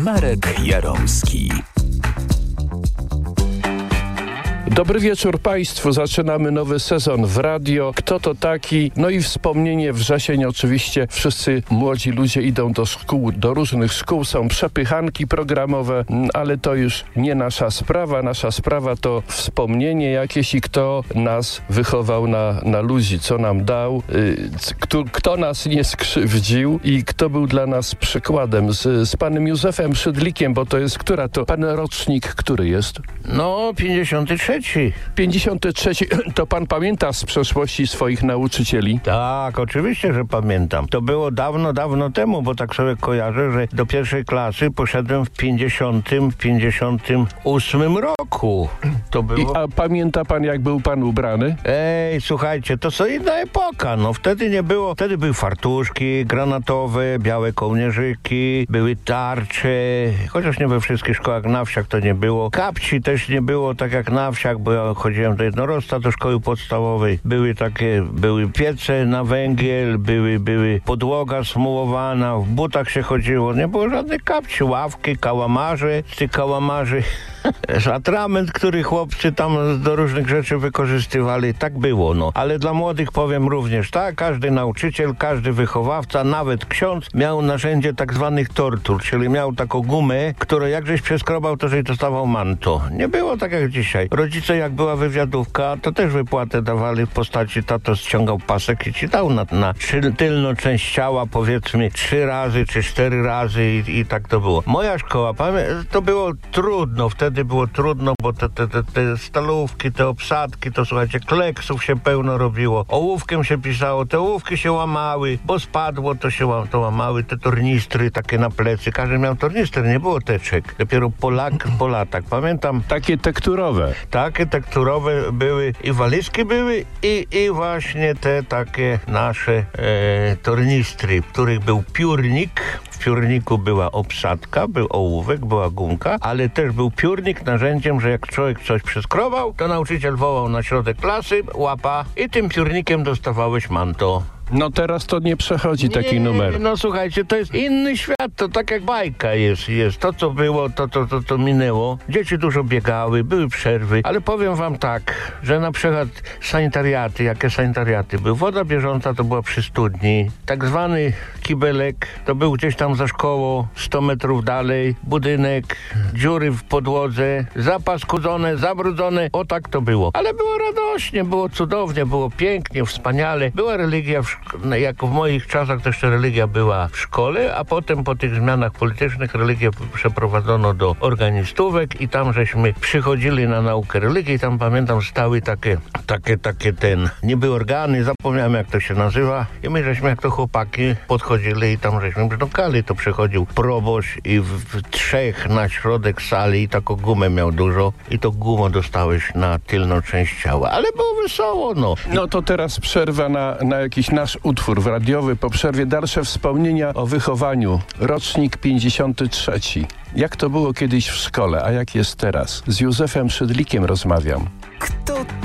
Marek Jaromski. Dobry wieczór Państwu. Zaczynamy nowy sezon w radio. Kto to taki? No i wspomnienie wrzesień oczywiście. Wszyscy młodzi ludzie idą do szkół, do różnych szkół. Są przepychanki programowe, ale to już nie nasza sprawa. Nasza sprawa to wspomnienie jakieś i kto nas wychował na ludzi, co nam dał, kto nas nie skrzywdził i kto był dla nas przykładem. Z panem Józefem Szydlikiem, bo to jest pan rocznik, który jest? No, 53. 53. To pan pamięta z przeszłości swoich nauczycieli? Tak, oczywiście, że pamiętam. To było dawno, dawno temu, bo tak sobie kojarzę, że do pierwszej klasy poszedłem w 58 roku. To było... A pamięta pan, jak był pan ubrany? Słuchajcie, to co inna epoka. No wtedy nie było, wtedy były fartuszki granatowe, białe kołnierzyki, były tarcze, chociaż nie we wszystkich szkołach na wsiach to nie było. Kapci też nie było tak jak na wsiach, bo ja chodziłem do jednorożca, do szkoły podstawowej. Były piece na węgiel, były podłoga smułowana, w butach się chodziło. Nie było żadnych kapci, ławki, kałamarze. Z tych kałamarzy atrament, który chłopcy tam do różnych rzeczy wykorzystywali. Tak było, no. Ale dla młodych powiem również tak, każdy nauczyciel, każdy wychowawca, nawet ksiądz miał narzędzie tak zwanych tortur, czyli miał taką gumę, którą jak żeś przeskrobał, to żeś dostawał manto. Nie było tak jak dzisiaj. Rodzice, jak była wywiadówka, to też wypłatę dawali w postaci, tato ściągał pasek i ci dał na tylną część ciała, powiedzmy 3 razy czy 4 razy i tak to było. Moja szkoła, to było trudno, wtedy było trudno, bo te stalówki, te obsadki, to słuchajcie, kleksów się pełno robiło, ołówkiem się pisało, te ołówki się łamały, bo spadło, to łamały, te tornistry takie na plecy, każdy miał tornistry, nie było teczek, dopiero po latach, pamiętam. Takie tekturowe. Takie tekturowe były i walizki były i właśnie te takie nasze tornistry, w których był piórnik. W piórniku była obsadka, był ołówek, była gumka, ale też był piórnik narzędziem, że jak człowiek coś przeskrobał, to nauczyciel wołał na środek klasy, łapa i tym piórnikiem dostawałeś manto. No teraz to nie przechodzi taki numer. No słuchajcie, to jest inny świat, to tak jak bajka jest. To co było, to minęło. Dzieci dużo biegały, były przerwy, ale powiem wam tak, że na przykład sanitariaty, jakie sanitariaty były? Woda bieżąca to była przy studni, tak zwany kibelek to był gdzieś tam za szkołą, 100 metrów dalej, budynek, dziury w podłodze, zapaskudzone, zabrudzone, o tak to było. Ale było radośnie, było cudownie, było pięknie, wspaniale, była religia jak w moich czasach to jeszcze religia była w szkole, a potem po tych zmianach politycznych religię przeprowadzono do organistówek i tam żeśmy przychodzili na naukę religii i tam pamiętam stały takie niby organy, zapomniałem jak to się nazywa i my żeśmy jak to chłopaki podchodzili i tam żeśmy brzdąkali, to przychodził proboszcz i w 3 na środek sali i taką gumę miał dużo i to gumę dostałeś na tylną część ciała, ale było wesoło, no. No to teraz przerwa na jakiś nasz utwór radiowy. Po przerwie dalsze wspomnienia o wychowaniu. Rocznik 53. Jak to było kiedyś w szkole, a jak jest teraz? Z Józefem Szydlikiem rozmawiam. Kto